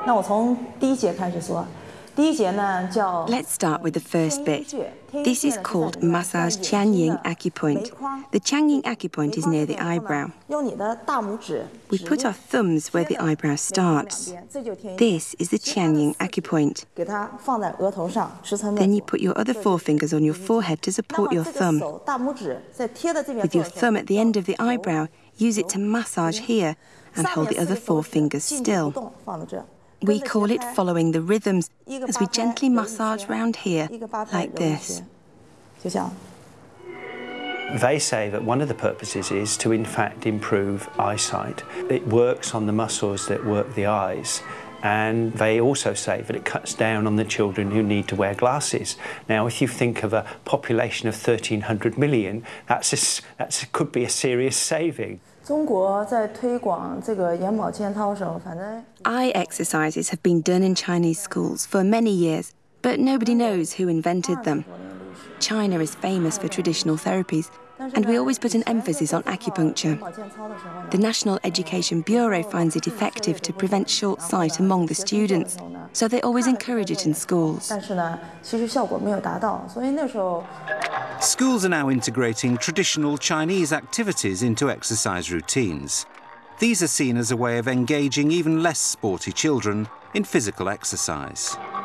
那我从第一节开始说。第一节呢叫 Let's start with the first bit. This is called massage Qianying acupoint. The Qianying acupoint is near the eyebrow. 用你的大拇指 We put our thumbs where the eyebrow starts. This is the Qianying acupoint. 给它放在额头上，10层面。 Then you put your other forefingers on your forehead to support your thumb. 大拇指在贴的这边。 With your thumb at the end of the eyebrow, use it to massage here and hold the other four fingers still. 放到这。 We call it following the rhythms as we gently massage round here, like this. 就像。 They say that one of the purposes is to, in fact, improve eyesight. It works on the muscles that work the eyes. And they also say that it cuts down on the children who need to wear glasses. Now, if you think of a population of 1,300 million, that could be a serious saving. 中国在推广这个眼保健操的时候，反正 Eye exercises have been done in Chinese schools for many years, but nobody knows who invented them. China is famous for traditional therapies, and we always put an emphasis on acupuncture. The National Education Bureau finds it effective to prevent short sight among the students, so they always encourage it in schools. 但是呢，其实效果没有达到，所以那时候。 Schools are now integrating traditional Chinese activities into exercise routines. These are seen as a way of engaging even less sporty children in physical exercise.